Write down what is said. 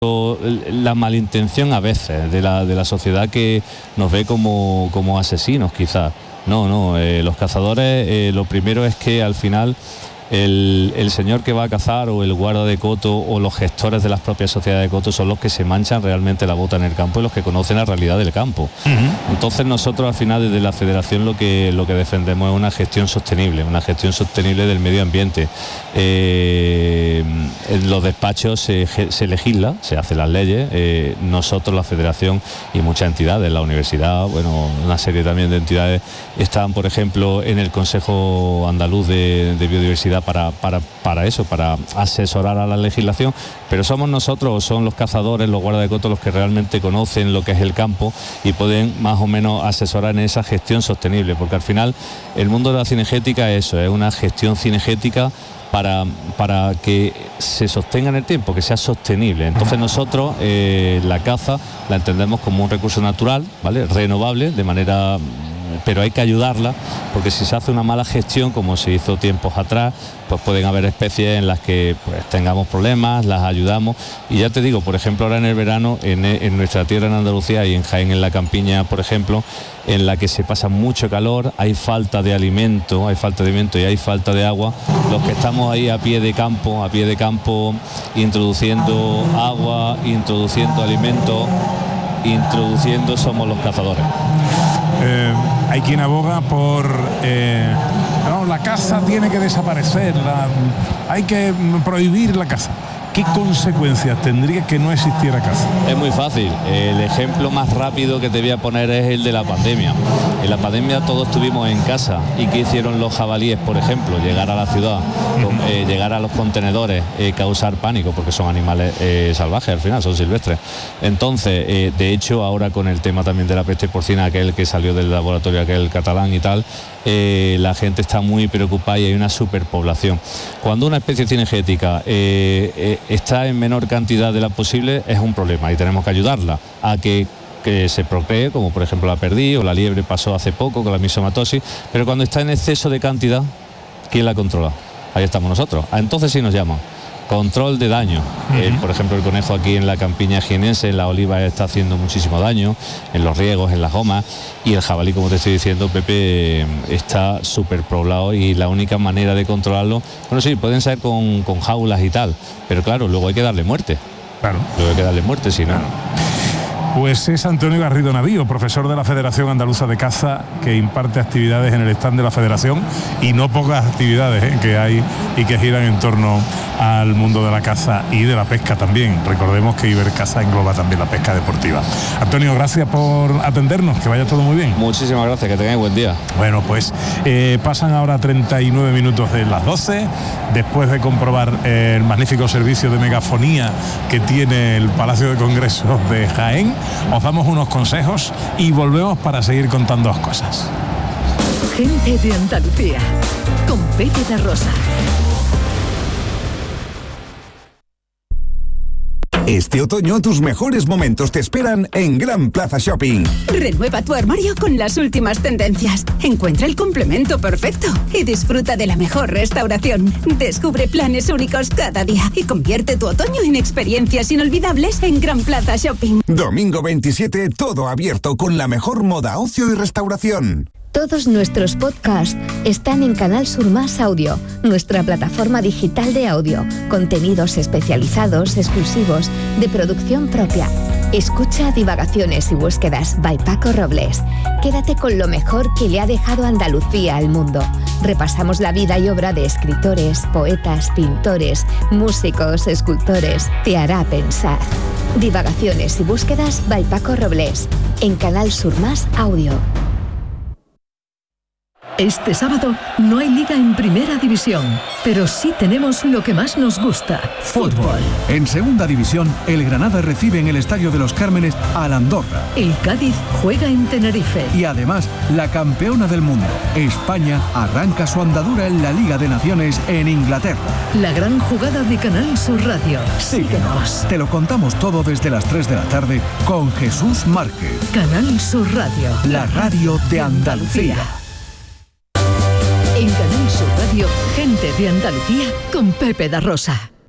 la malintención a veces de la sociedad que nos ve como asesinos quizás. No, los cazadores, lo primero es que al final el señor que va a cazar o el guarda de coto o los gestores de las propias sociedades de coto son los que se manchan realmente la bota en el campo y los que conocen la realidad del campo. Entonces nosotros al final desde la federación lo que defendemos es una gestión sostenible del medio ambiente. En los despachos se legisla, se hacen las leyes, nosotros la federación y muchas entidades, la universidad, bueno, una serie también de entidades están, por ejemplo, en el Consejo Andaluz de Biodiversidad para eso, para asesorar a la legislación, pero somos nosotros, son los cazadores, los guardas de coto los que realmente conocen lo que es el campo y pueden más o menos asesorar en esa gestión sostenible, porque al final el mundo de la cinegética es eso, es una gestión cinegética para que se sostenga en el tiempo, que sea sostenible. Entonces nosotros la caza la entendemos como un recurso natural, ¿vale? Renovable, de manera... pero hay que ayudarla, porque si se hace una mala gestión, como se hizo tiempos atrás, pues pueden haber especies en las que pues tengamos problemas, las ayudamos. Y ya te digo, por ejemplo, ahora en el verano, en nuestra tierra en Andalucía y en Jaén, en la campiña, por ejemplo, en la que se pasa mucho calor, hay falta de alimento y hay falta de agua. Los que estamos ahí a pie de campo, introduciendo agua, introduciendo alimento, somos los cazadores. Hay quien aboga por no, la caza tiene que desaparecer, hay que prohibir la caza. ¿Qué consecuencias tendría que no existiera caza? Es muy fácil. El ejemplo más rápido que te voy a poner es el de la pandemia. En la pandemia todos estuvimos en casa. ¿Y qué hicieron los jabalíes, por ejemplo? Llegar a la ciudad, llegar a los contenedores, causar pánico, porque son animales salvajes al final, son silvestres. Entonces, de hecho, ahora con el tema también de la peste porcina, aquel que salió del laboratorio, aquel catalán y tal, la gente está muy preocupada y hay una superpoblación. Cuando una especie cinegética está en menor cantidad de la posible, es un problema y tenemos que ayudarla a que se procree, como por ejemplo la perdiz o la liebre pasó hace poco con la misomatosis, pero cuando está en exceso de cantidad, ¿quién la controla? Ahí estamos nosotros. Entonces sí nos llaman. Control de daño. Por ejemplo, el conejo aquí en la campiña jienense, en la oliva, está haciendo muchísimo daño, en los riegos, en las gomas, y el jabalí, como te estoy diciendo, Pepe, está súper poblado y la única manera de controlarlo, bueno, sí, pueden ser con jaulas y tal, pero claro, luego hay que darle muerte. Claro. Luego hay que darle muerte, si no... Pues es Antonio Garrido Navío, profesor de la Federación Andaluza de Caza, que imparte actividades en el stand de la Federación, y no pocas actividades que hay y que giran en torno al mundo de la caza y de la pesca también. Recordemos que Ibercaza engloba también la pesca deportiva. Antonio, gracias por atendernos, que vaya todo muy bien. Muchísimas gracias, que tengáis buen día. Bueno, pues pasan ahora 39 minutos de las 12, después de comprobar el magnífico servicio de megafonía que tiene el Palacio de Congresos de Jaén. Os damos unos consejos y volvemos para seguir contando cosas. Gente de Andalucía, con Pepe da Rosa. Este otoño tus mejores momentos te esperan en Gran Plaza Shopping. Renueva tu armario con las últimas tendencias. Encuentra el complemento perfecto y disfruta de la mejor restauración. Descubre planes únicos cada día y convierte tu otoño en experiencias inolvidables en Gran Plaza Shopping. Domingo 27, todo abierto con la mejor moda, ocio y restauración. Todos nuestros podcasts están en Canal Sur Más Audio, nuestra plataforma digital de audio, contenidos especializados, exclusivos, de producción propia. Escucha Divagaciones y Búsquedas by Paco Robles. Quédate con lo mejor que le ha dejado Andalucía al mundo. Repasamos la vida y obra de escritores, poetas, pintores, músicos, escultores. Te hará pensar. Divagaciones y Búsquedas by Paco Robles, en Canal Sur Más Audio. Este sábado no hay liga en primera división, pero sí tenemos lo que más nos gusta, fútbol. En segunda división, el Granada recibe en el Estadio de los Cármenes al Andorra. El Cádiz juega en Tenerife. Y además, la campeona del mundo, España, arranca su andadura en la Liga de Naciones en Inglaterra. La gran jugada de Canal Sur Radio. Síguenos. Te lo contamos todo desde las 3 de la tarde con Jesús Márquez. Canal Sur Radio. La radio de Andalucía. En Canal Sur Radio, Gente de Andalucía con Pepe da Rosa.